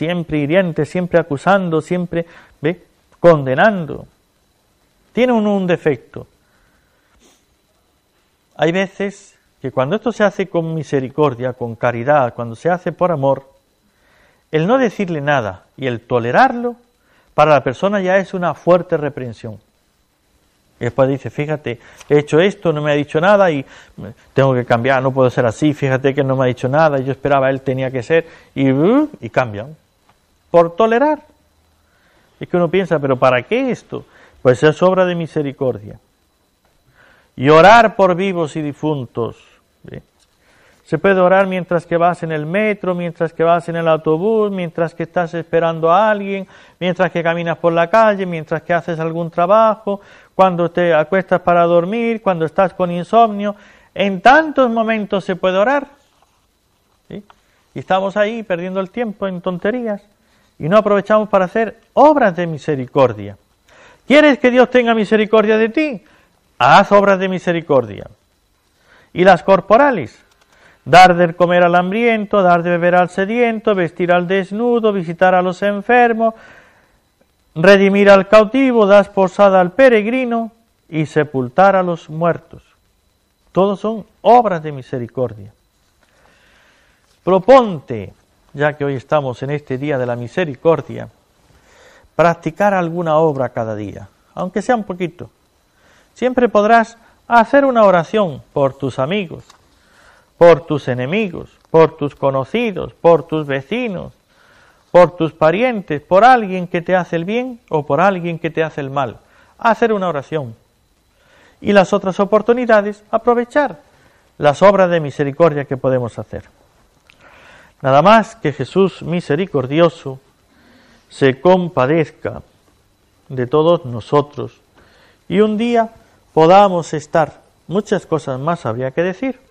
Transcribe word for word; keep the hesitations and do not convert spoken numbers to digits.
siempre hiriente, siempre acusando, siempre, ¿ve?, condenando. Tiene un, un defecto. Hay veces que cuando esto se hace con misericordia, con caridad, cuando se hace por amor, el no decirle nada y el tolerarlo, para la persona ya es una fuerte reprensión. Y después dice, fíjate, he hecho esto, no me ha dicho nada y tengo que cambiar, no puedo ser así, fíjate que no me ha dicho nada, yo esperaba, él tenía que ser, y, uh, y cambian. Por tolerar. Es que uno piensa, ¿pero para qué esto? Pues es obra de misericordia. Y orar por vivos y difuntos. ¿Sí? Se puede orar mientras que vas en el metro, mientras que vas en el autobús, mientras que estás esperando a alguien, mientras que caminas por la calle, mientras que haces algún trabajo, cuando te acuestas para dormir, cuando estás con insomnio. En tantos momentos se puede orar. ¿Sí? Y estamos ahí perdiendo el tiempo en tonterías y no aprovechamos para hacer obras de misericordia. ¿Quieres que Dios tenga misericordia de ti? Haz obras de misericordia. Y las corporales, dar de comer al hambriento, dar de beber al sediento, vestir al desnudo, visitar a los enfermos, redimir al cautivo, dar posada al peregrino y sepultar a los muertos. Todos son obras de misericordia. Proponte, ya que hoy estamos en este día de la misericordia, practicar alguna obra cada día, aunque sea un poquito. Siempre podrás hacer una oración por tus amigos, por tus enemigos, por tus conocidos, por tus vecinos, por tus parientes, por alguien que te hace el bien o por alguien que te hace el mal. Hacer una oración. Y las otras oportunidades, aprovechar las obras de misericordia que podemos hacer. Nada más que Jesús misericordioso se compadezca de todos nosotros y un día podamos estar. Muchas cosas más habría que decir,